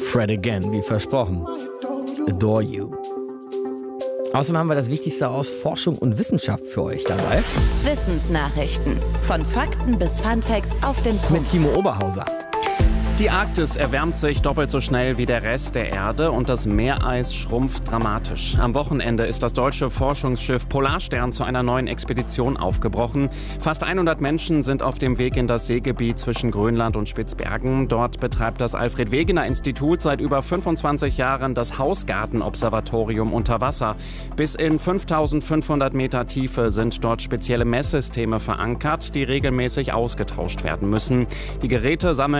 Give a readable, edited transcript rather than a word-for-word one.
Fred Again, wie versprochen. Adore You. Außerdem haben wir das Wichtigste aus Forschung und Wissenschaft für euch dabei. Wissensnachrichten. Von Fakten bis Funfacts auf den Punkt. Mit Timo Oberhauser. Die Arktis erwärmt sich doppelt so schnell wie der Rest der Erde und das Meereis schrumpft dramatisch. Am Wochenende ist das deutsche Forschungsschiff Polarstern zu einer neuen Expedition aufgebrochen. Fast 100 Menschen sind auf dem Weg in das Seegebiet zwischen Grönland und Spitzbergen. Dort betreibt das Alfred-Wegener-Institut seit über 25 Jahren das Hausgarten-Observatorium unter Wasser. Bis in 5500 Meter Tiefe sind dort spezielle Messsysteme verankert, die regelmäßig ausgetauscht werden müssen. Die Geräte sammeln